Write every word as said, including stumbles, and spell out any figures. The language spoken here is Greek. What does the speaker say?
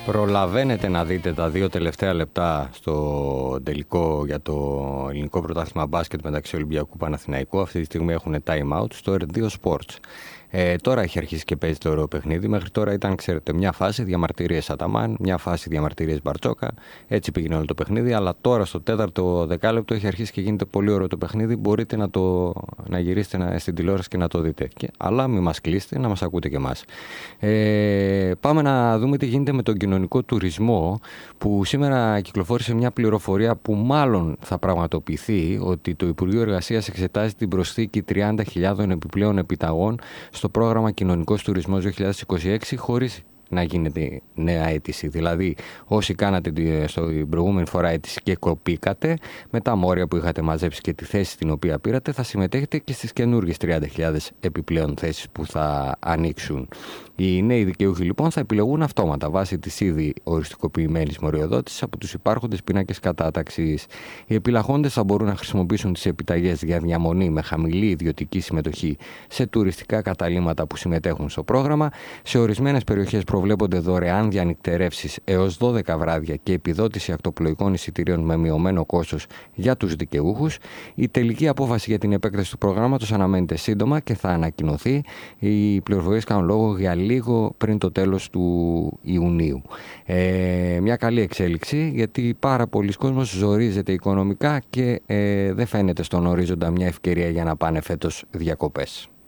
Προλαβαίνετε να δείτε τα δύο τελευταία λεπτά στο τελικό για το ελληνικό πρωτάθλημα μπάσκετ μεταξύ Ολυμπιακού Παναθηναϊκού. Αυτή τη στιγμή έχουν time out στο αρ δύο Sports. Ε, τώρα έχει αρχίσει και παίζει το ωραίο παιχνίδι. Μέχρι τώρα ήταν, ξέρετε, μια φάση διαμαρτυρίες Αταμάν, μια φάση διαμαρτυρίες Μπαρτσόκα. Έτσι πήγαινε όλο το παιχνίδι. Αλλά τώρα στο τέταρτο δεκάλεπτο έχει αρχίσει και γίνεται πολύ ωραίο το παιχνίδι. Μπορείτε να, το, να γυρίσετε να, στην τηλεόραση και να το δείτε. Και, αλλά μην μας κλείσετε, να μας ακούτε και εμάς. Ε, πάμε να δούμε τι γίνεται με τον κοινωνικό τουρισμό, που σήμερα κυκλοφόρησε μια πληροφορία που μάλλον θα πραγματοποιηθεί, ότι το Υπουργείο Εργασίας εξετάζει την προσθήκη τριάντα χιλιάδων επιπλέον επιταγών στο πρόγραμμα Κοινωνικός Τουρισμός δύο χιλιάδες είκοσι έξι, χωρίς να γίνεται νέα αίτηση. Δηλαδή, όσοι κάνατε στην προηγούμενη φορά αίτηση και κοπήκατε, με τα μόρια που είχατε μαζέψει και τη θέση την οποία πήρατε, θα συμμετέχετε και στις καινούργιες τριάντα χιλιάδες επιπλέον θέσεις που θα ανοίξουν. Οι νέοι δικαιούχοι λοιπόν θα επιλεγούν αυτόματα βάσει της ήδη οριστικοποιημένης μοριοδότησης από τους υπάρχοντες πίνακες κατάταξης. Οι επιλαχόντες θα μπορούν να χρησιμοποιήσουν τις επιταγές για διαμονή με χαμηλή ιδιωτική συμμετοχή σε τουριστικά καταλύματα που συμμετέχουν στο πρόγραμμα. Σε ορισμένες περιοχές προβλέπονται δωρεάν διανυκτερεύσεις έως δώδεκα βράδια και επιδότηση ακτοπλοϊκών εισιτηρίων με μειωμένο κόστος για τους δικαιούχους. Η τελική απόφαση για την επέκταση του προγράμματος αναμένεται σύντομα και θα ανακοινωθεί. Οι πληροφορίες κάνουν λόγο για λίγο πριν το τέλος του Ιουνίου. Ε, μια καλή εξέλιξη, γιατί πάρα πολλοί κόσμος ζορίζεται οικονομικά και ε, δεν φαίνεται στον ορίζοντα μια ευκαιρία για να πάνε φέτος διακοπές.